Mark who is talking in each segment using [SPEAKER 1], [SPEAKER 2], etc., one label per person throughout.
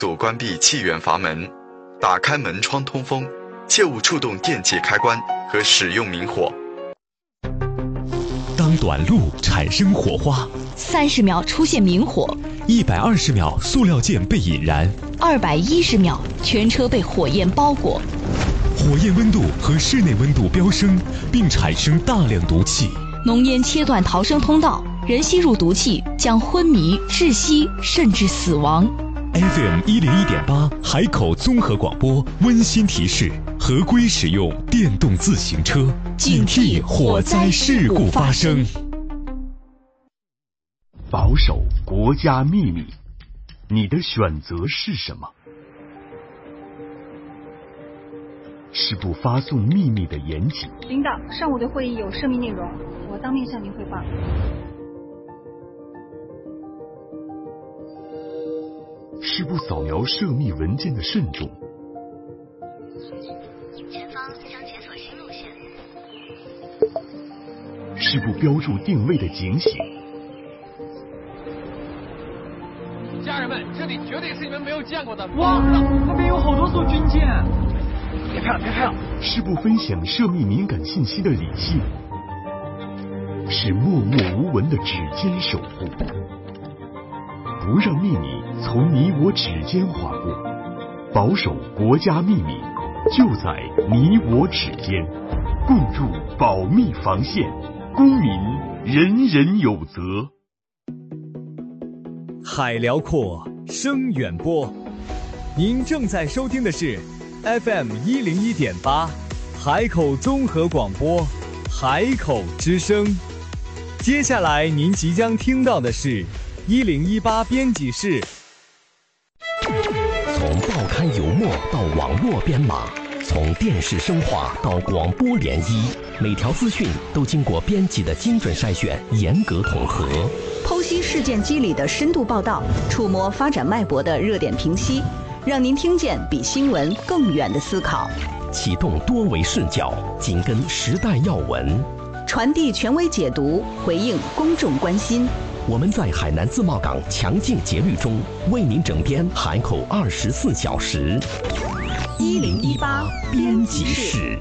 [SPEAKER 1] 左关闭气源阀门，打开门窗通风，切勿触动电器开关和使用明火。
[SPEAKER 2] 当短路产生火花
[SPEAKER 3] ，30秒出现明火
[SPEAKER 2] ，120秒塑料件被引燃
[SPEAKER 3] ，210秒全车被火焰包裹。
[SPEAKER 2] 火焰温度和室内温度飙升，并产生大量毒气。
[SPEAKER 3] 浓烟切断逃生通道，人吸入毒气将昏迷、窒息甚至死亡。
[SPEAKER 2] FM 101.8海口综合广播温馨提示：合规使用电动自行车，警惕火灾事故发生。
[SPEAKER 4] 保守国家秘密，你的选择是什么？是不发送秘密的严谨。
[SPEAKER 5] 领导，上午的会议有涉密内容，我当面向您汇报。
[SPEAKER 4] 是不扫描涉密文件的慎重。
[SPEAKER 6] 前方将解锁新路线。
[SPEAKER 4] 是不标注定位的警醒。
[SPEAKER 7] 家人们，这里绝对是你们没有见过的。
[SPEAKER 8] 哇，那边有好多艘军舰！
[SPEAKER 7] 别拍了，别拍了！
[SPEAKER 4] 是不分享涉密敏感信息的理性。是默默无闻的指尖守护。不让秘密从你我指尖划过，保守国家秘密就在你我指间，共筑保密防线，公民人人有责。
[SPEAKER 9] 海辽阔，声远播，您正在收听的是 FM 101.8海口综合广播，海口之声。接下来您即将听到的是1018编辑室。
[SPEAKER 10] 从报刊油墨到网络编码，从电视声化到广播联谊，每条资讯都经过编辑的精准筛选，严格统合。
[SPEAKER 11] 剖析事件机理的深度报道，触摸发展脉搏的热点评析，让您听见比新闻更远的思考。
[SPEAKER 10] 启动多维视角，紧跟时代要闻，
[SPEAKER 11] 传递权威解读，回应公众关心。
[SPEAKER 10] 我们在海南自贸港强劲节律中，为您整编海口24小时。1018编辑室。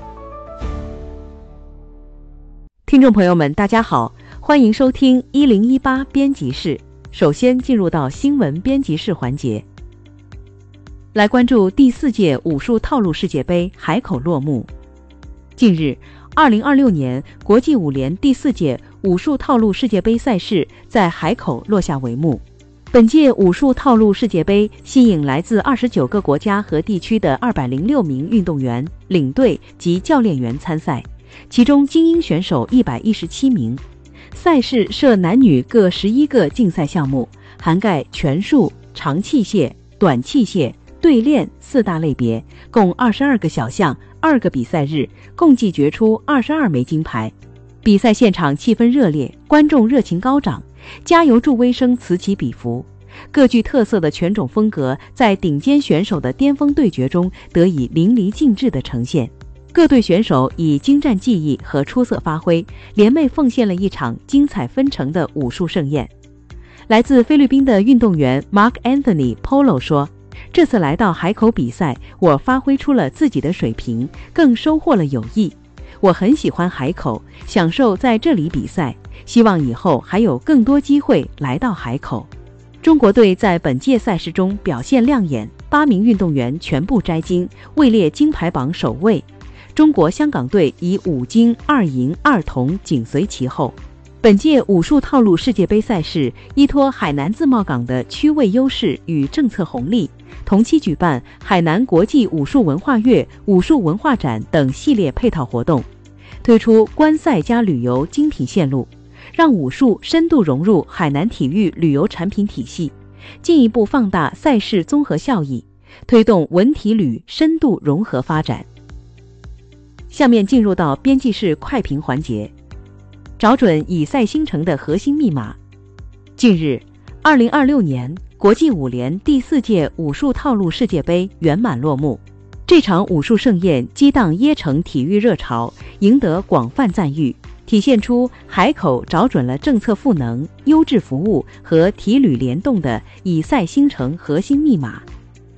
[SPEAKER 12] 听众朋友们，大家好，欢迎收听1018编辑室。首先进入到新闻编辑室环节，来关注第4届武术套路世界杯海口落幕。近日，2026年国际武联第4届武术套路世界杯赛事在海口落下帷幕。本届武术套路世界杯吸引来自29个国家和地区的206名运动员、领队及教练员参赛，其中精英选手117名。赛事设男女各11个竞赛项目，涵盖拳术、长器械、短器械、对练4大类别，共22个小项，2个比赛日，共计决出22枚金牌。比赛现场气氛热烈，观众热情高涨，加油助威声此起彼伏。各具特色的拳种风格在顶尖选手的巅峰对决中得以淋漓尽致地呈现。各队选手以精湛技艺和出色发挥，联袂奉献了一场精彩纷呈的武术盛宴。来自菲律宾的运动员 Mark Anthony Polo 说，这次来到海口比赛，我发挥出了自己的水平，更收获了友谊。我很喜欢海口，享受在这里比赛，希望以后还有更多机会来到海口。中国队在本届赛事中表现亮眼，8名运动员全部摘金，位列金牌榜首位。中国香港队以5金2银2铜紧随其后。本届武术套路世界杯赛事依托海南自贸港的区位优势与政策红利，同期举办海南国际武术文化月、武术文化展等系列配套活动，推出观赛加旅游精品线路，让武术深度融入海南体育旅游产品体系，进一步放大赛事综合效益，推动文体旅深度融合发展。下面进入到编辑室快评环节，找准以赛星城的核心密码。近日，2026年国际武联第4届武术套路世界杯圆满落幕。这场武术盛宴激荡椰城体育热潮，赢得广泛赞誉，体现出海口找准了政策赋能、优质服务和体旅联动的以赛星城核心密码，